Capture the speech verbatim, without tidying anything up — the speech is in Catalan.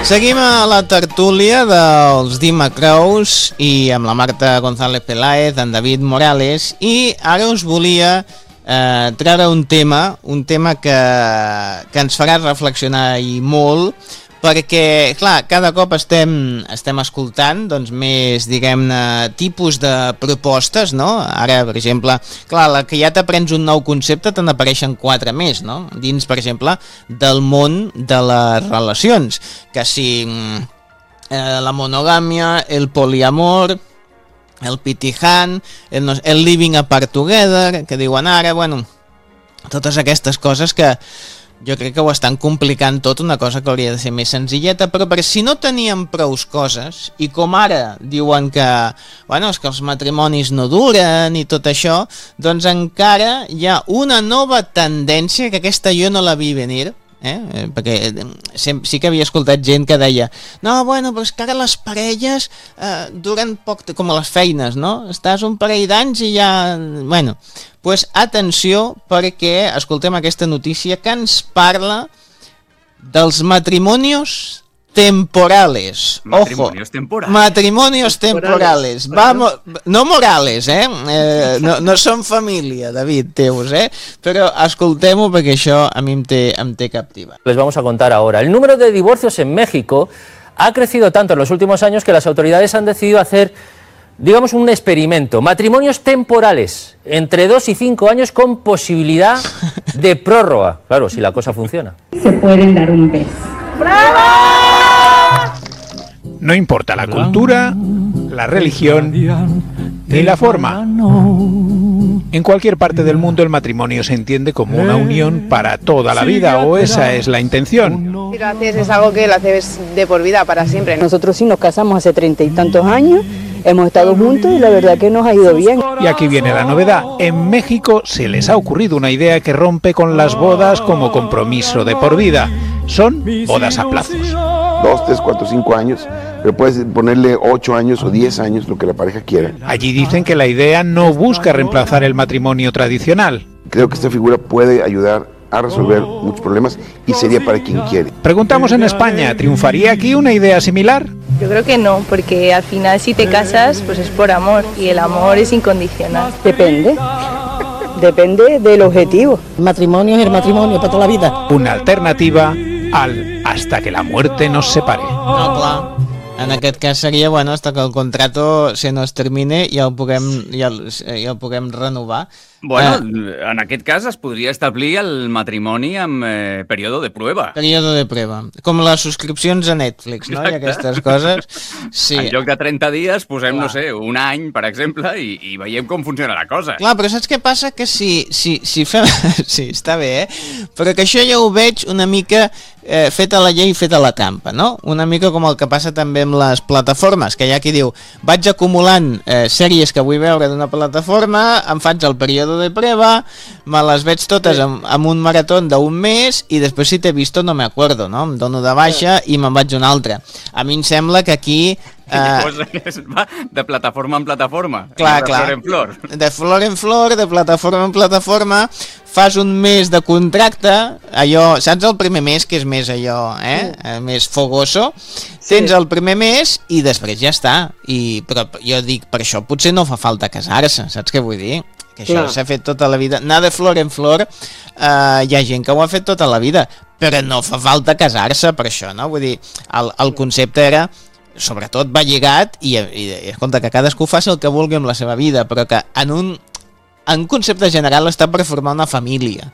Seguim a la tertúlia dels Dima Crows i amb la Marta González Peláez, en David Morales, i ara us volia eh, treure un tema, un tema que, que ens farà reflexionar i molt, perquè, clar, cada cop estem, estem escoltant doncs, més, diguem-ne, tipus de propostes, no? Ara, per exemple, clar, la que ja t'aprens un nou concepte te n'apareixen quatre més, no? Dins, per exemple, del món de les relacions, que si eh, la monogàmia, el poliamor, el pitihan, el, el living apart together, que diuen ara, bueno, totes aquestes coses que jo crec que ho estan complicant tot, una cosa que hauria de ser més senzilleta, però per si no teníem prous coses, i com ara diuen que, bueno, és que els matrimonis no duren i tot això, doncs encara hi ha una nova tendència, que aquesta jo no la vi venir, eh? Perquè sí que havia escoltat gent que deia no, bueno, però és que ara les parelles eh, duren poc, com a les feines, no? Estàs un parell d'anys i ja... Bueno, doncs pues, atenció, perquè escoltem aquesta notícia que ens parla dels matrimonios temporales. Matrimonios Ojo, temporales. Matrimonios temporales. Vamos, no morales, eh? eh no, no són família, David, teus, eh? Però escoltem-ho perquè això a mi em té, em té captiva. Les vamos a contar ahora. El número de divorcios en México ha crecido tanto en los últimos años que las autoridades han decidido hacer, digamos, un experimento. Matrimonios temporales, entre dos y cinco años con posibilidad de prórroga. Claro, si la cosa funciona. Se pueden dar un beso. No importa la cultura, la religión ni la forma. En cualquier parte del mundo el matrimonio se entiende como una unión para toda la vida, o esa es la intención. Si lo haces es algo que lo haces de por vida, para siempre, ¿no? Nosotros sí nos casamos hace treinta y tantos años, hemos estado juntos y la verdad que nos ha ido bien. Y aquí viene la novedad. En México se les ha ocurrido una idea que rompe con las bodas como compromiso de por vida. Son bodas a plazos. Dos, tres, cuatro, cinco años, pero puedes ponerle ocho años o diez años, lo que la pareja quiera. Allí dicen que la idea no busca reemplazar el matrimonio tradicional. Creo que esta figura puede ayudar a resolver muchos problemas y sería para quien quiere. Preguntamos en España, ¿triunfaría aquí una idea similar? Yo creo que no, porque al final si te casas, pues es por amor, y el amor es incondicional. Depende. Depende del objetivo. El matrimonio es el matrimonio para toda la vida. Una alternativa al hasta que la muerte nos separe. No, clar. En aquest cas seria, bueno, hasta que el contrato se nos termine i el puguem, i el, i el puguem renovar. Bueno, eh, en aquest cas es podria establir el matrimoni amb eh, període de prueba. Període de prueba. Com les subscripcions a Netflix, no? Exacte. I aquestes coses. Sí. En lloc de trenta dies posem, clar, no sé, un any, per exemple, i, i veiem com funciona la cosa. Clar, però saps què passa? Que si, si, si fem... Sí, està bé, eh? Però que això ja ho veig una mica eh, feta la llei, feta la trampa, no? Una mica com el que passa també amb les plataformes, que hi ha qui diu vaig acumulant eh, sèries que vull veure d'una plataforma, em faig el període de prueba, me les veig totes amb, amb un marató d'un mes i després si t'he visto no me acuerdo, no? Em dono de baixa i me'n vaig a una altra. A mi em sembla que aquí... Eh... va de plataforma en plataforma. Clar, de clar. flor en flor. De flor en flor, de plataforma en plataforma, fas un mes de contracte, allò, saps el primer mes que és més allò, eh? Sí. Més fogoso, tens el primer mes i després ja està. I, però jo dic, per això potser no fa falta casar-se, saps què vull dir? Que això s'ha fet tota la vida. Anar de flor en flor, eh, hi ha gent que ho ha fet tota la vida, però no fa falta casar-se per això, no? Vull dir, el, el concepte era, sobretot va lligat, i, i, i escolta, que cadascú faci el que vulgui amb la seva vida, però que en un, en un concepte general està per formar una família.